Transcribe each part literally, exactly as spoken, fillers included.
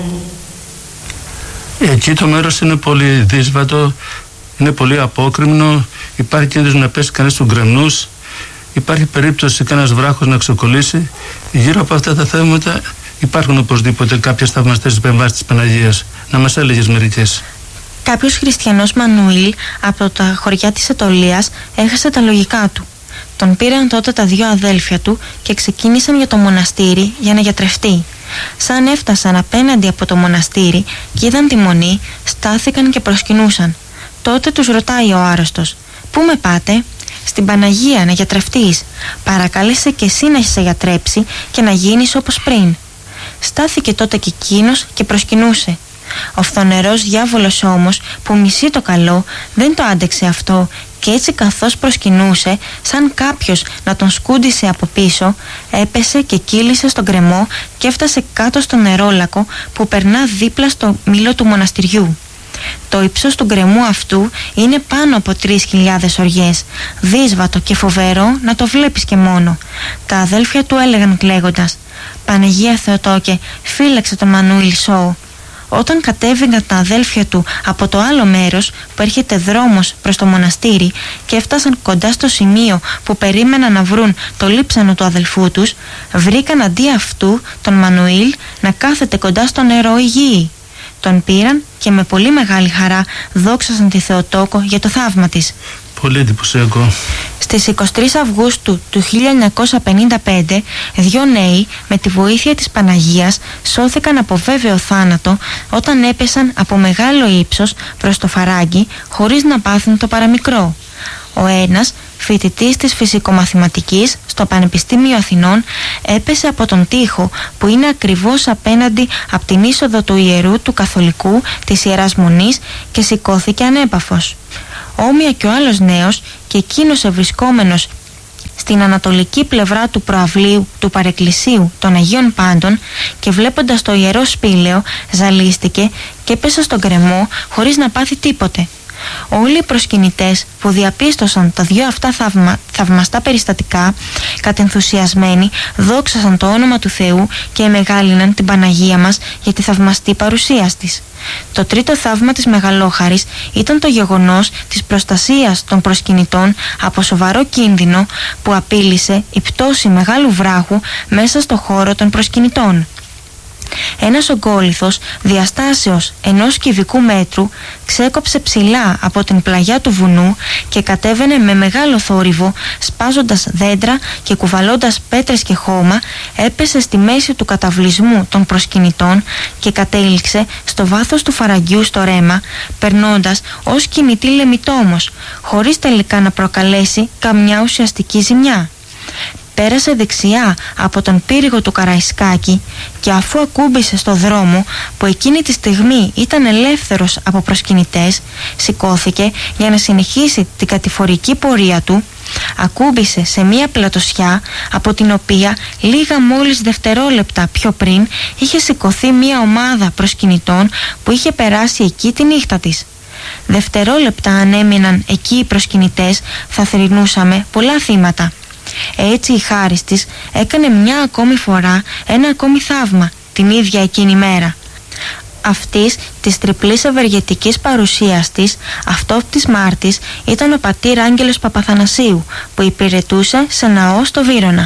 Εκεί το μέρος είναι πολύ δύσβατο, είναι πολύ απόκρημνο, υπάρχει κίνδυνος να πέσει κανείς στους γκρεμνούς, υπάρχει περίπτωση κανένας βράχος να ξεκολλήσει. Γύρω από αυτά τα θέματα υπάρχουν οπωσδήποτε κάποιες θαυμαστές επεμβάσεις της Παναγίας. Να μας έλεγες μερικές. Κάποιος χριστιανός Μανουήλ από τα χωριά της Αιτωλίας έχασε τα λογικά του. Τον πήραν τότε τα δύο αδέλφια του και ξεκίνησαν για το μοναστήρι για να γιατρευτεί. Σαν έφτασαν απέναντι από το μοναστήρι και είδαν τη μονή, στάθηκαν και προσκυνούσαν. Τότε τους ρωτάει ο άρρωστος: «Πού με πάτε?» «Στην Παναγία να γιατρευτείς. Παρακάλεσε και εσύ να σε γιατρέψει και να γίνεις όπως πριν». Στάθηκε τότε και εκείνος και προσκυνούσε. Ο φθονερός διάβολος όμως, που μισεί το καλό, δεν το άντεξε αυτό και έτσι καθώς προσκυνούσε, σαν κάποιος να τον σκούντισε από πίσω, έπεσε και κύλησε στον γκρεμό και έφτασε κάτω στο νερόλακο που περνά δίπλα στο μήλο του μοναστηριού. Το ύψος του γκρεμού αυτού είναι πάνω από τρεις χιλιάδες οριές, δύσβατο και φοβερό να το βλέπεις και μόνο. Τα αδέλφια του έλεγαν κλαίγοντας: «Παναγία Θεοτόκε, φύλαξε τον Μανουήλ Σόου». Όταν κατέβηκαν τα αδέλφια του από το άλλο μέρος που έρχεται δρόμος προς το μοναστήρι και έφτασαν κοντά στο σημείο που περίμεναν να βρουν το λείψανο του αδελφού τους, βρήκαν αντί αυτού τον Μανουήλ να κάθεται κοντά στο νερό υγιή. Τον πήραν και με πολύ μεγάλη χαρά δόξασαν τη Θεοτόκο για το θαύμα της. Πολύ εντυπωσιακό. Στις εικοστή τρίτη Αυγούστου του χίλια εννιακόσια πενήντα πέντε, δύο νέοι με τη βοήθεια της Παναγίας σώθηκαν από βέβαιο θάνατο όταν έπεσαν από μεγάλο ύψος προς το φαράγγι χωρίς να πάθουν το παραμικρό. Ο ένας, φοιτητής της φυσικομαθηματικής στο Πανεπιστήμιο Αθηνών, έπεσε από τον τοίχο που είναι ακριβώς απέναντι από την είσοδο του ιερού του Καθολικού της Ιεράς Μονής και σηκώθηκε ανέπαφος. Όμοια και ο άλλος νέος, και εκείνος ευρισκόμενος στην ανατολική πλευρά του προαυλίου του παρεκκλησίου των Αγίων Πάντων και βλέποντας το ιερό σπήλαιο, ζαλίστηκε και έπεσε στον γκρεμό χωρίς να πάθει τίποτε. Όλοι οι προσκυνητές που διαπίστωσαν τα δύο αυτά θαυμα, θαυμαστά περιστατικά, κατενθουσιασμένοι, δόξασαν το όνομα του Θεού και εμεγάλυναν την Παναγία μας για τη θαυμαστή παρουσία της. Το τρίτο θαύμα της Μεγαλόχαρης ήταν το γεγονός της προστασίας των προσκυνητών από σοβαρό κίνδυνο που απείλησε η πτώση μεγάλου βράχου μέσα στο χώρο των προσκυνητών. Ένας ογκόλιθος διαστάσεως ενός κυβικού μέτρου ξέκοψε ψηλά από την πλαγιά του βουνού και κατέβαινε με μεγάλο θόρυβο, σπάζοντας δέντρα και κουβαλώντας πέτρες και χώμα, έπεσε στη μέση του καταβλισμού των προσκυνητών και κατέληξε στο βάθος του φαραγγιού στο ρέμα, περνώντας ως κινητή λεμιτόμος, χωρίς τελικά να προκαλέσει καμιά ουσιαστική ζημιά. Πέρασε δεξιά από τον πύργο του Καραϊσκάκη και αφού ακούμπησε στο δρόμο που εκείνη τη στιγμή ήταν ελεύθερος από προσκυνητές, σηκώθηκε για να συνεχίσει την κατηφορική πορεία του, ακούμπησε σε μία πλατωσιά από την οποία λίγα μόλις δευτερόλεπτα πιο πριν είχε σηκωθεί μία ομάδα προσκυνητών που είχε περάσει εκεί τη νύχτα της. Δευτερόλεπτα αν έμειναν εκεί οι προσκυνητές θα θρηνούσαμε πολλά θύματα. Έτσι η χάρις της έκανε μια ακόμη φορά ένα ακόμη θαύμα την ίδια εκείνη μέρα. Αυτής της τριπλής ευεργετικής παρουσίας της, αυτόπτης μάρτης, ήταν ο πατήρ Άγγελος Παπαθανασίου που υπηρετούσε σε ναό στο Βύρωνα.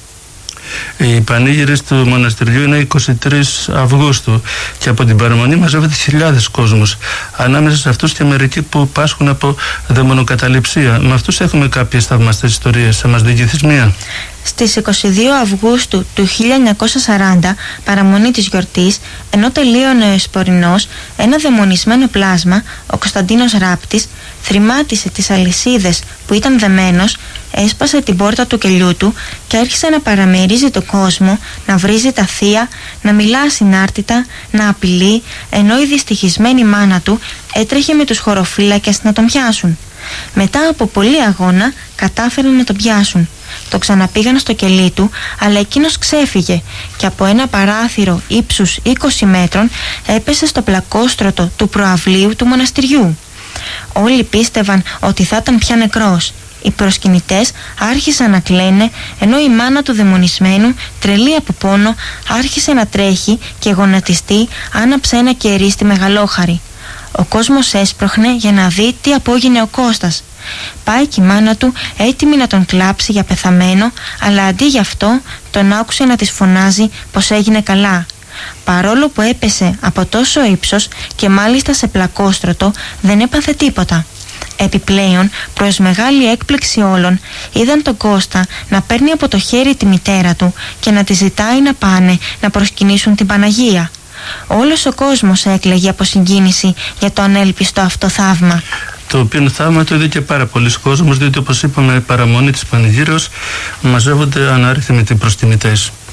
Οι πανήγυρες του μοναστηριού είναι εικοστή τρίτη Αυγούστου και από την παραμονή μαζεύεται χιλιάδες κόσμος. Ανάμεσα σε αυτούς και μερικοί που πάσχουν από δαιμονοκαταληψία. Με αυτούς έχουμε κάποιες θαυμαστές ιστορίες. Θα μας διηγηθείς μία? Στις εικοστή δεύτερη Αυγούστου του χίλια εννιακόσια σαράντα, παραμονή της γιορτής, ενώ τελείωνε ο Εσπορινός, ένα δαιμονισμένο πλάσμα, ο Κωνσταντίνος Ράπτης, θρημάτισε τις αλυσίδες που ήταν δεμένος, έσπασε την πόρτα του κελιού του και άρχισε να παραμερίζει τον κόσμο, να βρίζει τα θεία, να μιλά ασυνάρτητα, να απειλεί, ενώ η δυστυχισμένη μάνα του έτρεχε με τους χωροφύλακες να τον πιάσουν. Μετά από πολλή αγώνα κατάφεραν να τον πιάσουν. Το ξαναπήγαν στο κελί του, αλλά εκείνος ξέφυγε και από ένα παράθυρο ύψους είκοσι μέτρων έπεσε στο πλακόστρωτο του προαυλίου του μοναστηριού. Όλοι πίστευαν ότι θα ήταν πια νεκρός. Οι προσκυνητές άρχισαν να κλαίνε, ενώ η μάνα του δαιμονισμένου, τρελή από πόνο, άρχισε να τρέχει και γονατιστή άναψε ένα κερί στη μεγαλόχαρη. Ο κόσμος έσπροχνε για να δει τι απόγινε ο Κώστας. Πάει και η μάνα του έτοιμη να τον κλάψει για πεθαμένο, αλλά αντί γι' αυτό τον άκουσε να της φωνάζει πως έγινε καλά. Παρόλο που έπεσε από τόσο ύψος και μάλιστα σε πλακόστρωτο, δεν έπαθε τίποτα. Επιπλέον, προς μεγάλη έκπληξη όλων, είδαν τον Κώστα να παίρνει από το χέρι τη μητέρα του και να τη ζητάει να πάνε να προσκυνήσουν την Παναγία. Όλος ο κόσμος έκλαιγε από συγκίνηση για το ανέλπιστο αυτό θαύμα. Το οποίο θαύμα το είδε και πάρα πολλοί κόσμος, διότι όπως είπαμε, η παραμονή της Πανηγύρος μαζεύονται ανάρρηθμοι προσκυνητές.